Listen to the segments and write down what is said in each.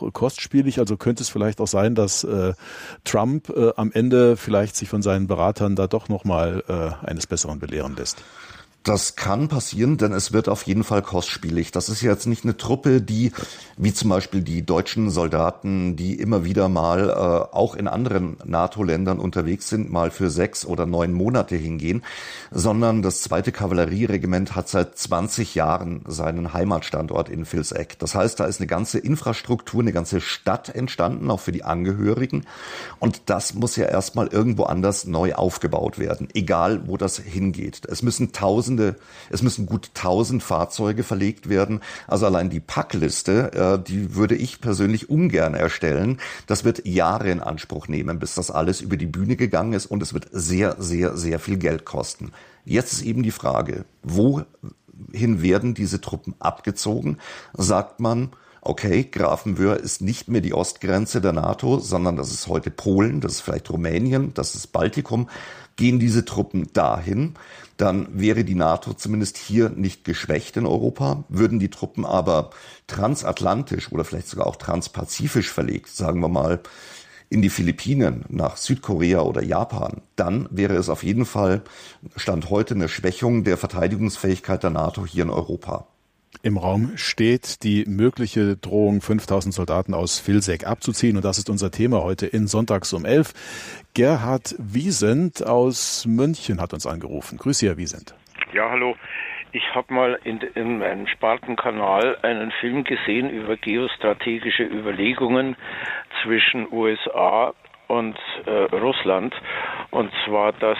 auch kostspielig. Also könnte es vielleicht auch sein, dass Trump am Ende vielleicht sich von seinen Beratern da doch nochmal eines Besseren belehren lässt. Das kann passieren, denn es wird auf jeden Fall kostspielig. Das ist jetzt nicht eine Truppe, die, wie zum Beispiel die deutschen Soldaten, die immer wieder mal auch in anderen NATO-Ländern unterwegs sind, mal für 6 oder 9 Monate hingehen, sondern das 2. Kavallerieregiment hat seit 20 Jahren seinen Heimatstandort in Vilseck. Das heißt, da ist eine ganze Infrastruktur, eine ganze Stadt entstanden, auch für die Angehörigen. Und das muss ja erstmal irgendwo anders neu aufgebaut werden, egal wo das hingeht. Es müssen gut 1000 Fahrzeuge verlegt werden. Also allein die Packliste, die würde ich persönlich ungern erstellen. Das wird Jahre in Anspruch nehmen, bis das alles über die Bühne gegangen ist, und es wird sehr, sehr, sehr viel Geld kosten. Jetzt ist eben die Frage, wohin werden diese Truppen abgezogen? Sagt man, okay, Grafenwöhr ist nicht mehr die Ostgrenze der NATO, sondern das ist heute Polen, das ist vielleicht Rumänien, das ist Baltikum. Gehen diese Truppen dahin, dann wäre die NATO zumindest hier nicht geschwächt in Europa. Würden die Truppen aber transatlantisch oder vielleicht sogar auch transpazifisch verlegt, sagen wir mal in die Philippinen, nach Südkorea oder Japan, dann wäre es auf jeden Fall Stand heute eine Schwächung der Verteidigungsfähigkeit der NATO hier in Europa. Im Raum steht die mögliche Drohung, 5000 Soldaten aus Vilseck abzuziehen. Und das ist unser Thema heute in Sonntags um 11. Gerhard Wiesent aus München hat uns angerufen. Grüß Sie, Herr Wiesent. Ja, hallo. Ich habe mal in meinem Spartenkanal einen Film gesehen über geostrategische Überlegungen zwischen USA und Russland. Und zwar, dass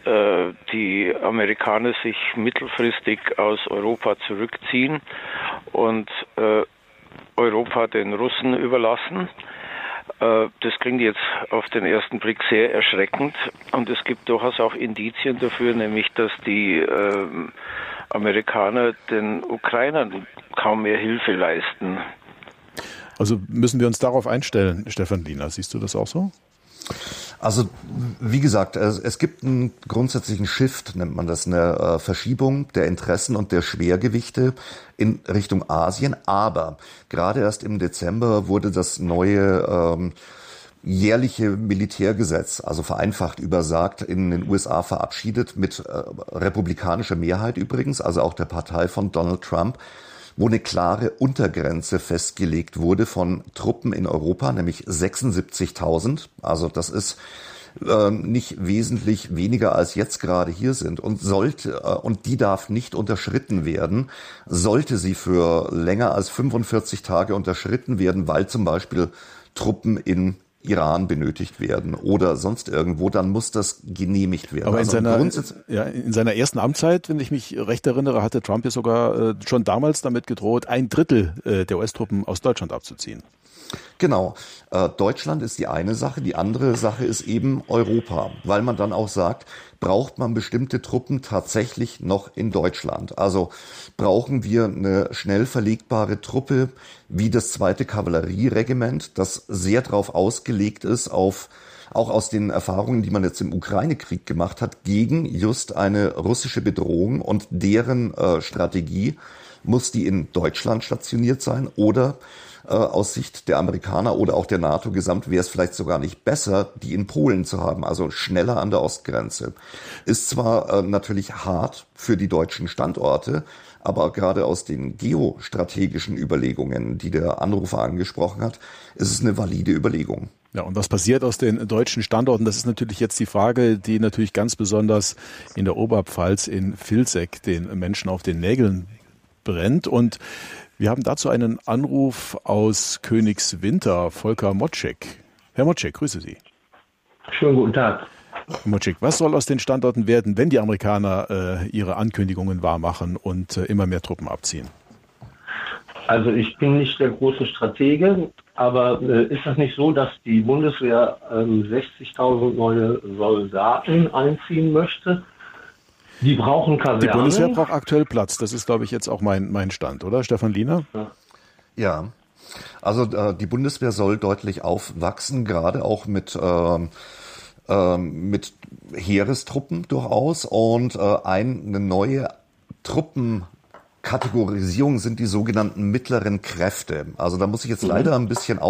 die Amerikaner sich mittelfristig aus Europa zurückziehen und Europa den Russen überlassen. Das klingt jetzt auf den ersten Blick sehr erschreckend, und es gibt durchaus auch Indizien dafür, nämlich dass die Amerikaner den Ukrainern kaum mehr Hilfe leisten. Also müssen wir uns darauf einstellen, Stefan Liener, siehst du das auch so? Also wie gesagt, es gibt einen grundsätzlichen Shift, nennt man das, eine Verschiebung der Interessen und der Schwergewichte in Richtung Asien. Aber gerade erst im Dezember wurde das neue jährliche Militärgesetz, also vereinfacht übersagt, in den USA verabschiedet, mit republikanischer Mehrheit übrigens, also auch der Partei von Donald Trump, wo eine klare Untergrenze festgelegt wurde von Truppen in Europa, nämlich 76.000. Also das ist nicht wesentlich weniger als jetzt gerade hier sind, und die darf nicht unterschritten werden. Sollte sie für länger als 45 Tage unterschritten werden, weil zum Beispiel Truppen in Iran benötigt werden oder sonst irgendwo, dann muss das genehmigt werden. Aber in seiner ersten Amtszeit, wenn ich mich recht erinnere, hatte Trump ja sogar schon damals damit gedroht, 1/3 der US-Truppen aus Deutschland abzuziehen. Genau. Deutschland ist die eine Sache. Die andere Sache ist eben Europa, weil man dann auch sagt, braucht man bestimmte Truppen tatsächlich noch in Deutschland? Also brauchen wir eine schnell verlegbare Truppe wie das 2. Kavallerieregiment, das sehr darauf ausgelegt ist, auch aus den Erfahrungen, die man jetzt im Ukraine-Krieg gemacht hat, gegen just eine russische Bedrohung, und deren Strategie muss die in Deutschland stationiert sein, oder aus Sicht der Amerikaner oder auch der NATO gesamt wäre es vielleicht sogar nicht besser, die in Polen zu haben, also schneller an der Ostgrenze. Ist zwar natürlich hart für die deutschen Standorte, aber gerade aus den geostrategischen Überlegungen, die der Anrufer angesprochen hat, ist es eine valide Überlegung. Ja, und was passiert aus den deutschen Standorten? Das ist natürlich jetzt die Frage, die natürlich ganz besonders in der Oberpfalz in Vilseck den Menschen auf den Nägeln brennt. Und wir haben dazu einen Anruf aus Königswinter, Volker Motschek. Herr Motschek, grüße Sie. Schönen guten Tag. Herr Motschek, was soll aus den Standorten werden, wenn die Amerikaner ihre Ankündigungen wahrmachen und immer mehr Truppen abziehen? Also ich bin nicht der große Stratege, aber ist das nicht so, dass die Bundeswehr 60.000 neue Soldaten einziehen möchte? Die brauchen Kasernen. Die Bundeswehr braucht aktuell Platz. Das ist, glaube ich, jetzt auch mein Stand, oder? Stefan Liener? Ja, also die Bundeswehr soll deutlich aufwachsen, gerade auch mit Heerestruppen durchaus. Und eine neue Truppenkategorisierung sind die sogenannten mittleren Kräfte. Also da muss ich jetzt leider ein bisschen